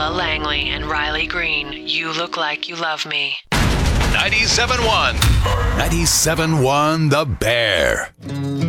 Mel Langley and Riley Green, You Look Like You Love Me. 97.1. 97.1 The Bear.